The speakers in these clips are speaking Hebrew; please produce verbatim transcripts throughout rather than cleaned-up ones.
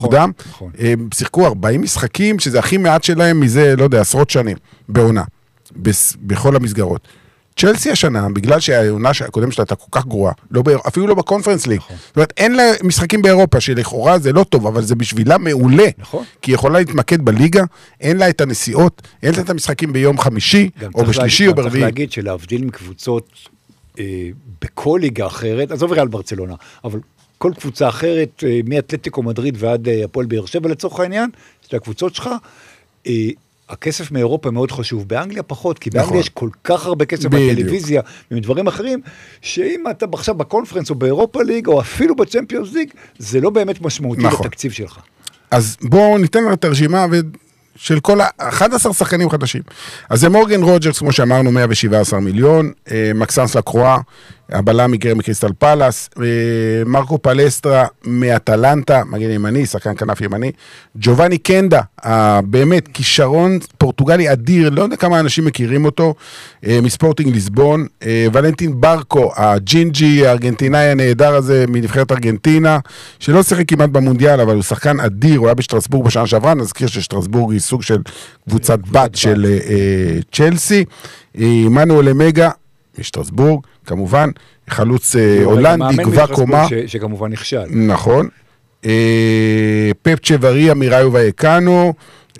מוקדם, הם שיחקו ארבעים משחקים, שזה הכי מעט שלהם מזה, לא יודע, עשרות שנים, בעונה, בכל המסגרות. צ'לסי השנה, בגלל שהעונה הקודם שלה הייתה כל כך גרועה, אפילו לא בקונפרנס ליג, זאת אומרת, אין לה משחקים באירופה, שלכאורה זה לא טוב, אבל זה בשבילה מעולה, כי היא יכולה להתמקד בליגה, אין לה את הנסיעות, אין לה את המשחקים ביום חמישי, או בשלישי או ברביעי. צריך להגיד שלהבדיל מקבוצות בכל ליגה אחרת, עזוב ריאל ברצלונה, אבל כל קבוצה אחרת, מאתלטיקו מדריד ועד הפועל באר שבע לצורך העניין, שתי הקבוצות שלך, הכסף מאירופה מאוד חשוב, באנגליה פחות, כי באנגליה יש כל כך הרבה כסף בטלוויזיה, ומדברים אחרים, שאם אתה עכשיו בקונפרנס או באירופה ליג, או אפילו בצ'מפיונס ליג, זה לא באמת משמעותי לתקציב שלך. אז בואו ניתן לה את הרשימה של כל ה-אחד עשר שחקנים חדשים. אז זה מורגן רוג'רס, כמו שאמרנו, מאה שבע עשרה מיליון, מקסנס לקרואה, הבלם מגר מקריסטל פלאס, מרקו פלסטרה מאטלנטה, מגן ימני, שחקן כנף ימני, ג'ובאני קנדה, באמת כישרון פורטוגלי אדיר, לא יודע כמה אנשים מכירים אותו, מספורטינג ליסבון, ולנטין ברקו, הג'ינג'י הארגנטינאי הנהדר הזה מנבחרת ארגנטינה, שלא שיחק כמעט במונדיאל, אבל הוא שחקן אדיר, הוא היה בשטרסבורג בשנה שעברה, נזכיר ששטרסבורג היא סוג של קבוצת בת של צ'לסי, מנואל אמגה, משטרסבורג, כמובן, חלוץ הולנדי, גובה קומה. שכמובן נכשל. נכון. פפ צ'בריה מראיו ויקנו,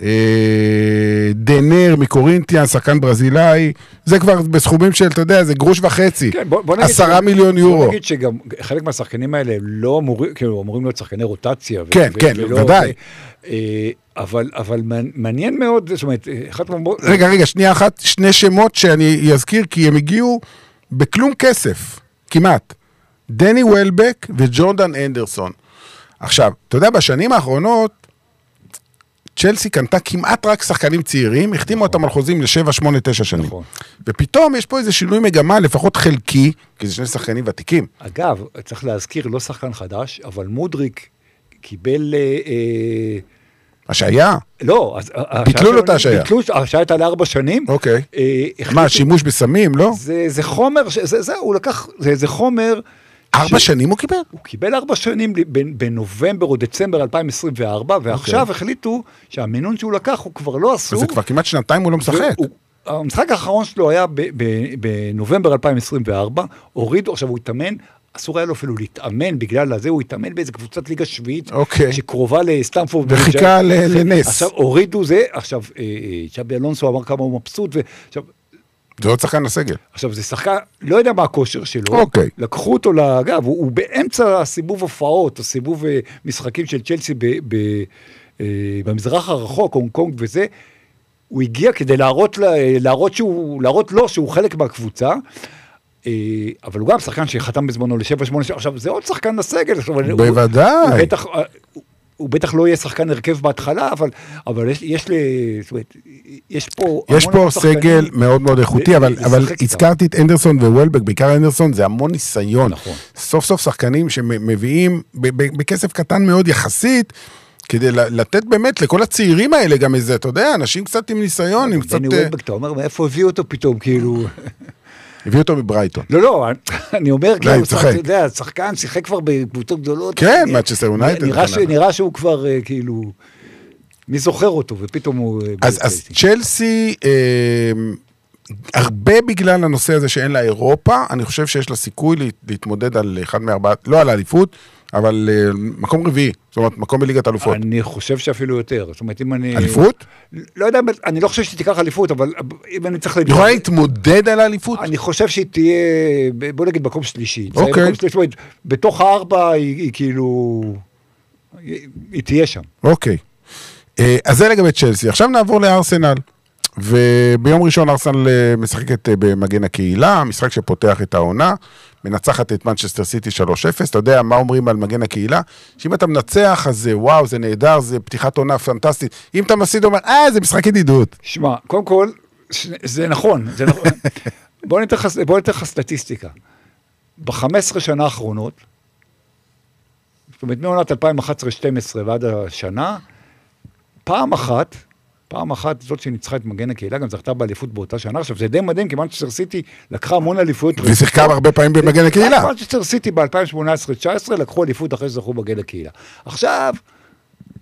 דנר מקורינטיאן, שחקן ברזילאי, זה כבר בסכומים של, אתה יודע, זה גרוש וחצי. עשרה מיליון יורו. בוא נגיד שגם חלק מהשחקנים האלה לא אמורים, כאילו, אמורים להיות שחקני רוטציה. כן, כן, ודאי. אבל, אבל מעניין מאוד, זאת אומרת, רגע, רגע, שנייה אחת, שני שמות שאני אזכיר, כי הם הגיעו בכלום כסף, כמעט. דני וולבק וג'ורדן אנדרסון. עכשיו, אתה יודע, בשנים האחרונות, צ'לסי קנתה כמעט רק שחקנים צעירים, החתימו אותם על חוזים ל-שבע, שמונה, תשע שנים. ופתאום יש פה איזה שינוי מגמה, לפחות חלקי, כי זה שני שחקנים ותיקים. אגב, צריך להזכיר, לא שחקן חדש, אבל מודריק קיבל... השעיה? לא. ביטלו לו את השעיה. ביטלו, השעיה הייתה לארבע שנים. אוקיי. מה, שימוש בסמים, לא? זה חומר, זה, הוא לקח, זה חומר... ארבע שנים הוא קיבל? הוא קיבל ארבע שנים בנובמבר או דצמבר אלפיים עשרים וארבע, ועכשיו החליטו שהמינון שהוא לקח הוא כבר לא אסור. זה כבר כמעט שנתיים הוא לא משחק. המשחק האחרון שלו היה בנובמבר אלפיים עשרים וארבע, הורידו, עכשיו הוא התאמן, אסור היה לו אפילו להתאמן, בגלל הזה הוא התאמן באיזה קבוצת ליגה שביעית, שקרובה לסטמפורד. וחיכה לנס. עכשיו הורידו זה, עכשיו צ'אבי אלונסו אמר כמה הוא מבסוט, ועכשיו... זה עוד שחקן לסגל. עכשיו, זה שחקן, לא יודע מה הכושר שלו. אוקיי. לקחו אותו לאגב, הוא, הוא באמצע הסיבוב הופעות, הסיבוב משחקים של צ'לסי ב, ב, במזרח הרחוק, הונג קונג וזה, הוא הגיע כדי להראות, להראות, שהוא, להראות לו שהוא חלק מהקבוצה, אבל הוא גם שחקן שחתם בזמנו לשבע שמונה, עכשיו זה עוד שחקן לסגל. בוודאי. הוא, הוא בטח... הוא בטח לא יהיה שחקן הרכב בהתחלה, אבל, אבל יש, יש, זאת אומרת, יש פה... יש פה סגל מאוד מאוד איכותי, אבל, אבל הזכרתי את אנדרסון ווולבק, בעיקר אנדרסון, זה המון ניסיון. נכון. סוף סוף שחקנים שמביאים בכסף קטן מאוד יחסית, כדי לתת באמת לכל הצעירים האלה גם איזה, אתה יודע, אנשים קצת עם ניסיון, עם קצת... דני וולבק, אתה אומר, מאיפה הביאו אותו פתאום, כאילו... הביאו אותו מברייטון. לא, לא, אני אומר, כאילו, אתה יודע, שחקן שיחק כבר בקבוצות גדולות. כן, מאצ'סטר יונייטד. נראה שהוא כבר, כאילו, מי זוכר אותו, ופתאום הוא... אז צ'לסי, הרבה בגלל הנושא הזה שאין לה אירופה, אני חושב שיש לה סיכוי להתמודד על אחד מארבעה, לא על האליפות, אבל מקום רביעי, זאת אומרת, מקום בליגת אלופות. אני חושב שאפילו יותר. זאת אומרת, אם אני... אליפות? לא יודע, אני לא חושב שתיקח אליפות, אבל אם אני צריך... יכולה להתמודד על האליפות? אני חושב שהיא תהיה, בוא נגיד, מקום שלישי. אוקיי. זאת אומרת, בתוך הארבע היא כאילו... היא תהיה שם. אוקיי. אז זה לגבי צ'לסי. עכשיו נעבור לארסנל. וביום ראשון ארסנל משחקת במגן הקהילה, משחק שפותח את העונה, מנצחת את מנצ'סטר סיטי שלוש אפס, אתה יודע מה אומרים על מגן הקהילה? שאם אתה מנצח, אז זה וואו, זה נהדר, זה פתיחת עונה פנטסטית. אם אתה מפסיד, אומר, אה, זה משחק ידידות. שמע, קודם כל, זה נכון, זה נכון. בוא ניתן לך סטטיסטיקה. ב-חמש עשרה שנה האחרונות, זאת אומרת, מעונת אלפיים ואחת עשרה שתים עשרה ועד השנה, פעם אחת, פעם אחת זאת שניצחה את מגן הקהילה, גם זכתה באליפות באותה שנה. עכשיו, זה די מדהים, כי מנצ'סטר סיטי לקחה המון אליפויות. ושיחקה הרבה פעמים במגן הקהילה. מנצ'סטר סיטי ב-אלפיים שמונה עשרה תשע עשרה לקחו אליפות אחרי שזכו במגן הקהילה. עכשיו,